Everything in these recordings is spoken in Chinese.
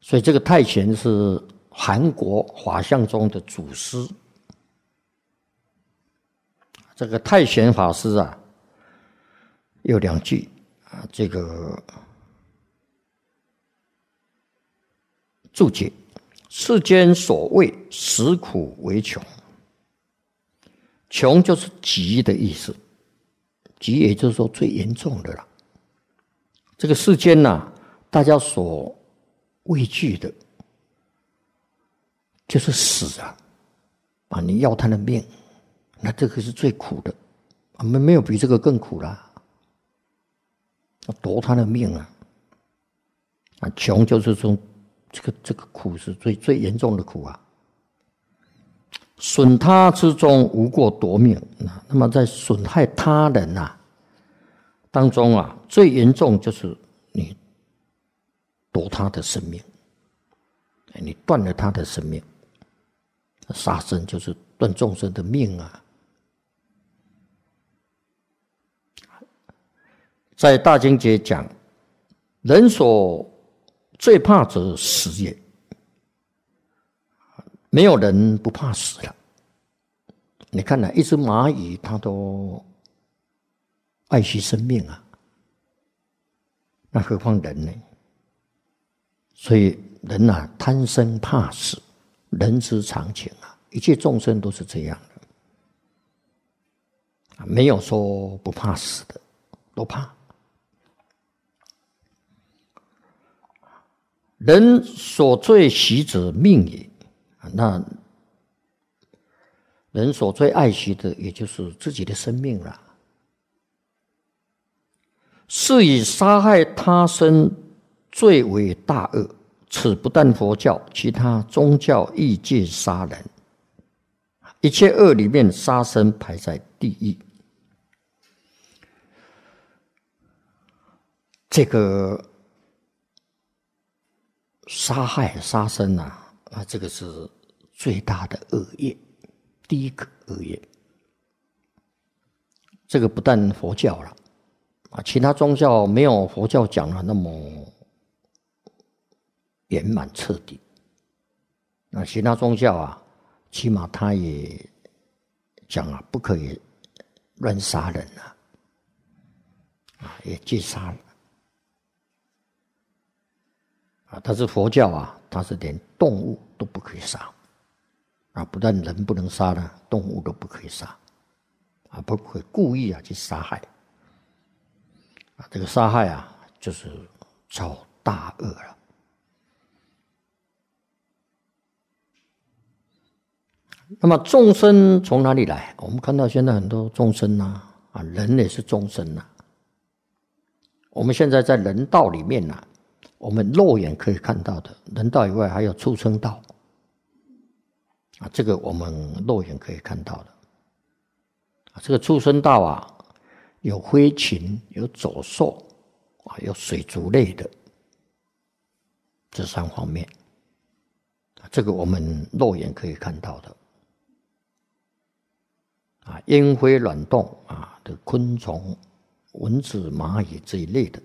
所以这个太玄是韩国法相中的祖师。这个太玄法师啊，有2句啊，这个注解：世间所谓实苦为穷，穷就是极的意思，极也就是说最严重的了。这个世间啊，大家所畏惧的，就是死啊！啊，你要他的命，那这个是最苦的，我们没有比这个更苦了。要夺他的命啊！啊，穷就是说这个苦是最严重的苦啊。损他之中无过夺命，那么在损害他人啊当中啊，最严重就是你夺他的生命，你断了他的生命。杀生就是断众生的命啊。在大经节讲，人所最怕者死也，没有人不怕死了。你看一只蚂蚁它都爱惜生命啊，那何况人呢？所以人啊，贪生怕死，人之常情啊，一切众生都是这样的，没有说不怕死的，都怕。人所最惜者命也，那人所最爱惜的也就是自己的生命了。是以杀害他生最为大恶，此不但佛教，其他宗教亦戒杀人。一切恶里面，杀生排在第一。这个杀害杀生啊，这个是最大的恶业，第一个恶业。这个不但佛教了啊，其他宗教没有佛教讲的那么圆满彻底。那其他宗教啊，起码他也讲啊，不可以乱杀人啊，也戒杀了。但是佛教啊，它是连动物都不可以杀啊，不但人不能杀了，动物都不可以杀啊，不可以故意去杀害啊，这个杀害啊，就是造大恶了。那么众生从哪里来？我们看到现在很多众生啊，人也是众生啊。我们现在在人道里面啊，我们肉眼可以看到的，人道以外还有畜生道啊，这个我们肉眼可以看到的。这个畜生道啊，有飞禽，有走兽啊，有水族类的，这3方面，这个我们肉眼可以看到的。烟灰卵动的昆虫、蚊子、蚂蚁这一类的，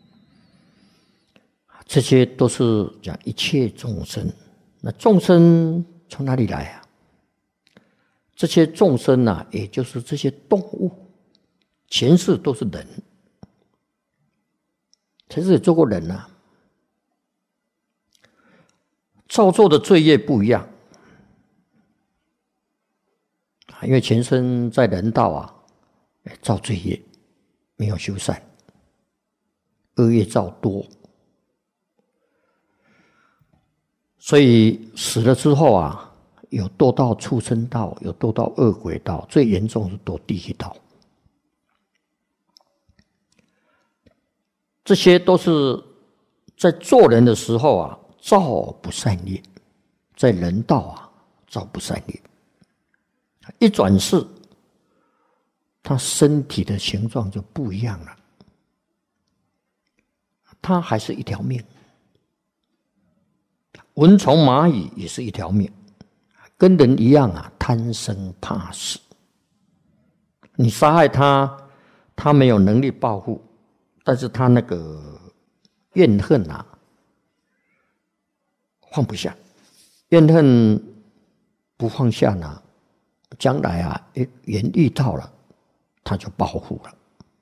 这些都是讲一切众生。那众生从哪里来啊？这些众生啊，也就是这些动物，前世都是人，前世也做过人啊，造作的罪业不一样。因为前生在人道啊，造罪业，没有修善，恶业造多，所以死了之后啊，有堕到畜生道，有堕到恶鬼道，最严重是堕地狱道。这些都是在做人的时候啊，造不善业，在人道啊，造不善业。一转世，他身体的形状就不一样了，他还是一条命。蚊虫蚂蚁也是一条命，跟人一样啊，贪生怕死。你杀害他，他没有能力报复，但是他那个怨恨啊， 放不下，怨恨不放下呢，将来啊，缘遇到了，他就报复了。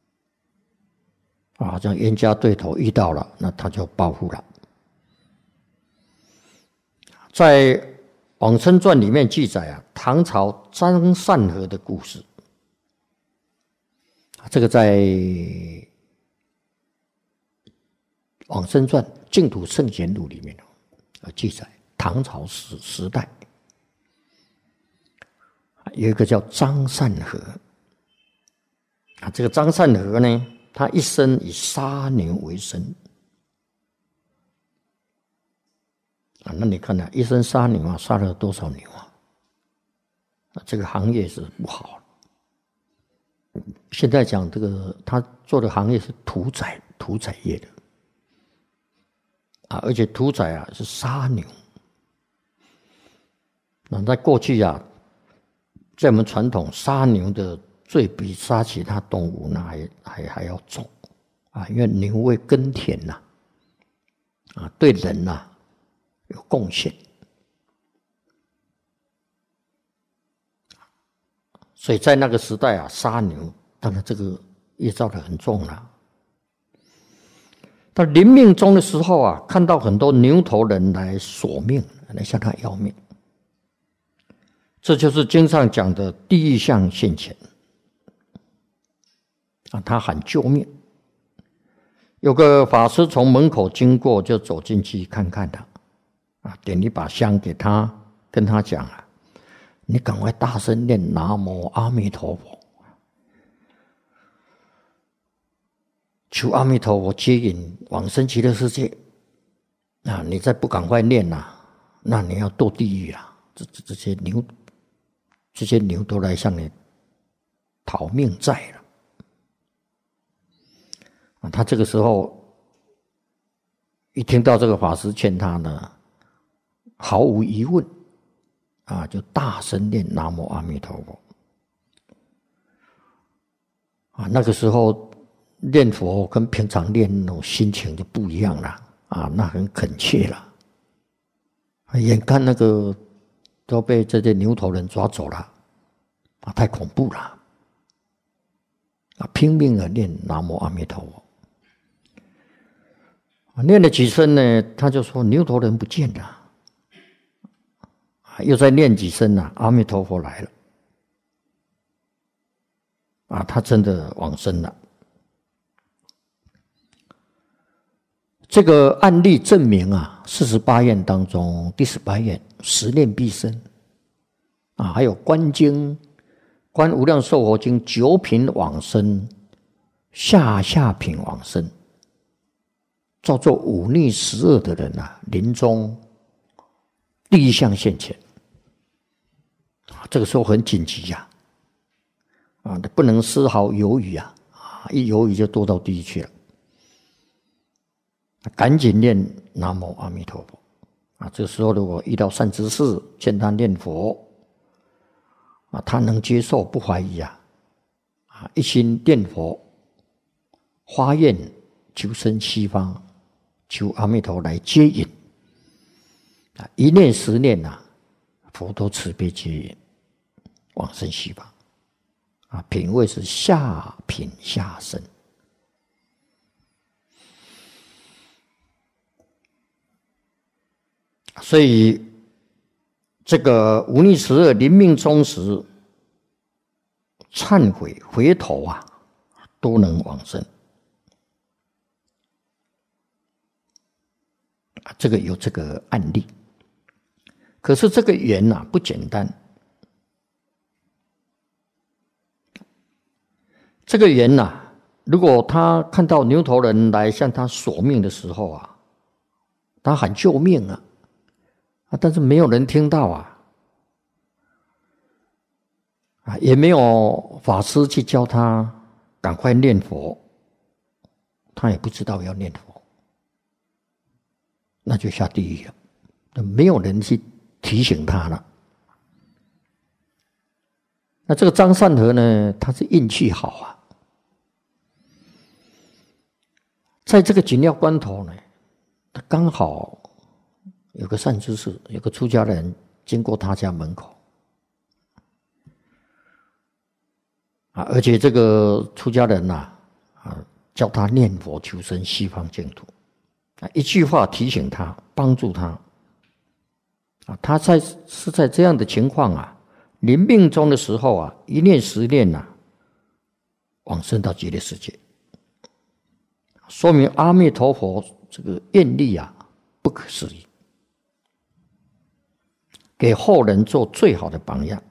啊，像冤家对头遇到了，那他就报复了。在《往生传》里面记载啊，唐朝张善和的故事。这个在《往生传·净土圣贤录》里面记载，唐朝时代有一个叫张善和啊，这个张善和呢，他一生以杀牛为生啊。那你看啊，一生杀牛啊，杀了多少牛啊？这个行业是不好。现在讲这个，他做的行业是屠宰业的啊，而且屠宰啊是杀牛。那在过去啊，在我们传统，杀牛的罪比杀其他动物那还要重啊，因为牛为耕田呐，啊，对人呐有贡献，所以在那个时代啊，杀牛当然这个业障的很重了。到临命终的时候啊，看到很多牛头人来索命，来向他要命，这就是经上讲的地狱相现前啊，他喊救命。有个法师从门口经过，就走进去看看他啊，点一把香给他，跟他讲啊，你赶快大声念南无阿弥陀佛，求阿弥陀佛接引往生极乐世界啊！你再不赶快念啊，那你要堕地狱啊！这些牛都来向你讨命债了啊！他这个时候一听到这个法师劝他呢，毫无疑问啊，就大声念南无阿弥陀佛啊！那个时候念佛跟平常念那种心情就不一样了啊，那很恳切了。眼看那个都被这些牛头人抓走了啊，太恐怖了啊！拼命的念南无阿弥陀佛。念了几声呢，他就说牛头人不见了，又再念几声啊，阿弥陀佛来了啊，他真的往生了。这个案例证明啊，48愿当中第18愿十念必生啊，还有观经、观无量寿佛经9品往生、下品往生，叫做忤逆12的人啊，临终地狱相现前啊，这个时候很紧急呀啊，不能丝毫犹豫啊，一犹豫就堕到地狱去了。赶紧念南无阿弥陀佛啊！这时候如果遇到善知识劝他念佛啊，他能接受不怀疑啊，一心念佛，发愿求生西方，求阿弥陀来接引啊，一念10念啊，佛都慈悲接引往生西方啊，品位是下品下生。所以这个忤逆12临命终时忏悔回头啊，都能往生啊，这个有这个案例。可是这个缘啊不简单，这个缘啊，如果他看到牛头人来向他索命的时候啊，他喊救命啊，但是没有人听到啊，也没有法师去教他赶快念佛，他也不知道要念佛，那就下地狱了，没有人去提醒他了。那这个张善和呢，他是运气好啊，在这个紧要关头呢，他刚好有个善知识，有个出家人经过他家门口，而且这个出家人叫他念佛求生西方净土，一句话提醒他，帮助他，他是在这样的情况临命终的时候一念十念往生到极乐世界，说明阿弥陀佛这个愿力不可思议，给后人做最好的榜样。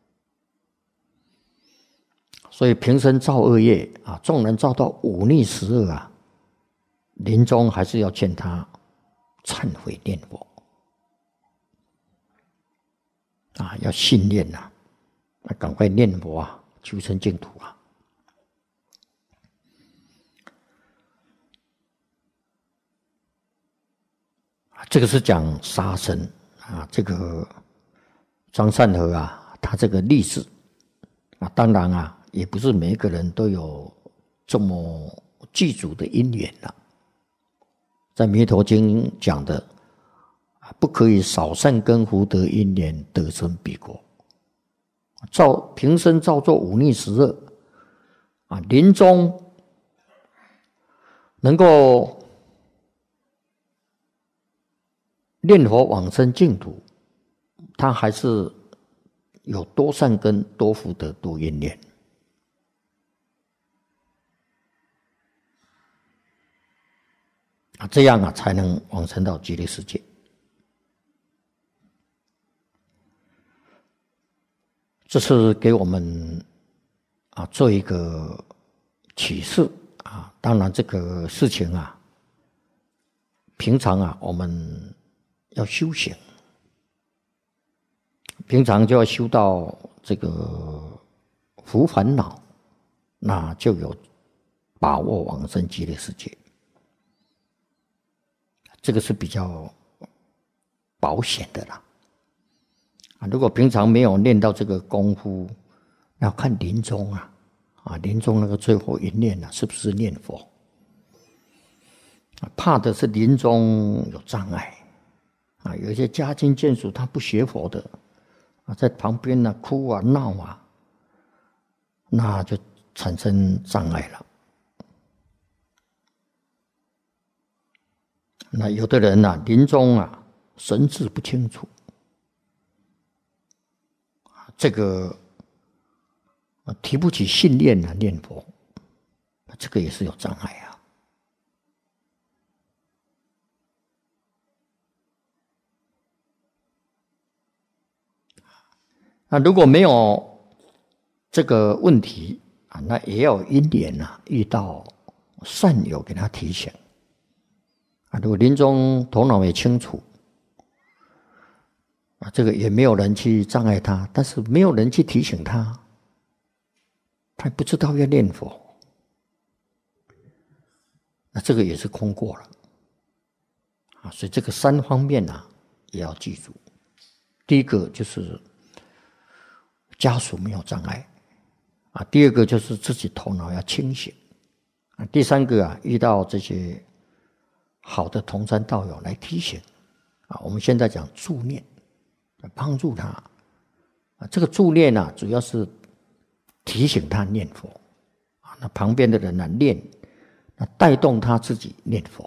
所以平生造恶业纵然造到忤逆十恶临终还是要劝他忏悔念佛要信念赶快念佛求生净土这个是讲杀生这个张善和他这个例子当然也不是每一个人都有这么具足的因缘在弥陀经讲的不可以少善根福德因缘得生彼国，平生造作忤逆十恶临终能够念佛往生净土，他还是有多善根多福德多因缘这样才能往生到极乐世界。这是给我们做一个启示当然这个事情平常我们要修行，平常就要修到这个除烦恼，那就有把握往生极乐世界。这个是比较保险的啦。如果平常没有练到这个功夫，要看临终临终那个最后一念是不是念佛。怕的是临终有障碍有一些家亲眷属他不学佛的在旁边哭闹那就产生障碍了。那有的人临终神志不清楚，这个提不起信念念佛，这个也是有障碍那如果没有这个问题那也要因缘遇到善友给他提醒如果临终头脑也清楚这个也没有人去障碍他，但是没有人去提醒他，他不知道要念佛，那这个也是空过了所以这个三方面也要记住。第一个就是家属没有障碍第二个就是自己头脑要清醒第三个遇到这些好的同参道友来提醒我们现在讲助念，帮助他这个助念主要是提醒他念佛那旁边的人念，那带动他自己念佛。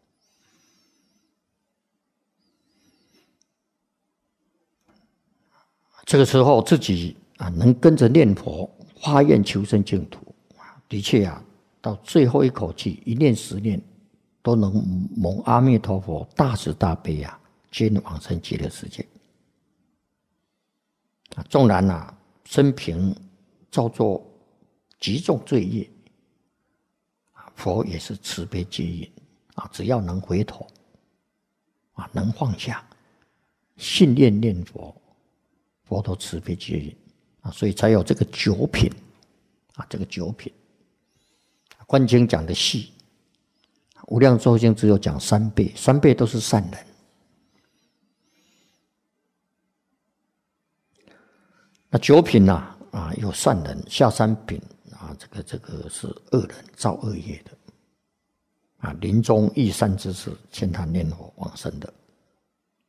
这个时候自己能跟着念佛发愿求生净土的确到最后一口气一念十念都能蒙阿弥陀佛大慈大悲皆能往生极乐世界纵然生平造作极重罪业佛也是慈悲接引只要能回头能放下信念念佛，佛都慈悲接引所以才有这个九品这个九品。观经讲的细，无量寿经只有讲三辈，三辈都是善人。那九品有善人，下三品这个是恶人，造恶业的临终遇善知识，劝他念佛往生的。